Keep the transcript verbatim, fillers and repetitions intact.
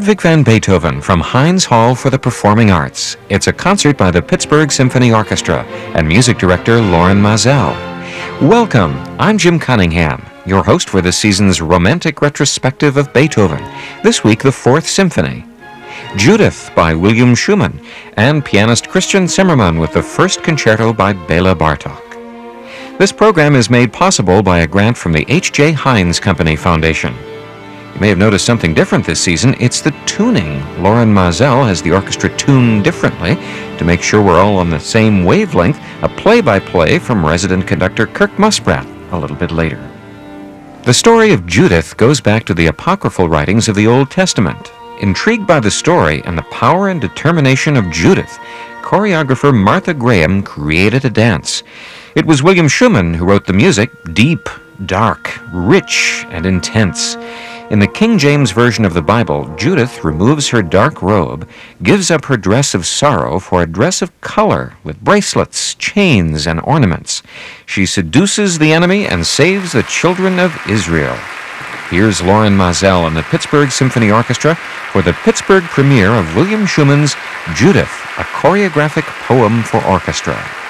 Ludwig van Beethoven from Heinz Hall for the Performing Arts. It's a concert by the Pittsburgh Symphony Orchestra and music director Loren Maazel. Welcome, I'm Jim Cunningham, your host for this season's romantic retrospective of Beethoven, this week the Fourth Symphony. Judith by William Schumann, and pianist Christian Zimmermann with the First Concerto by Bela Bartok. This program is made possible by a grant from the H J. Heinz Company Foundation. You may have noticed something different this season. It's the tuning. Loren Maazel has the orchestra tuned differently to make sure we're all on the same wavelength. A play-by-play from resident conductor Kirk Muspratt a little bit later. The story of Judith goes back to the apocryphal writings of the Old Testament. Intrigued by the story and the power and determination of Judith, choreographer Martha Graham created a dance. It was William Schumann who wrote the music, deep, dark, rich, and intense. In the King James Version of the Bible, Judith removes her dark robe, gives up her dress of sorrow for a dress of color with bracelets, chains, and ornaments. She seduces the enemy and saves the children of Israel. Here's Loren Maazel and the Pittsburgh Symphony Orchestra for the Pittsburgh premiere of William Schumann's Judith, a choreographic poem for orchestra.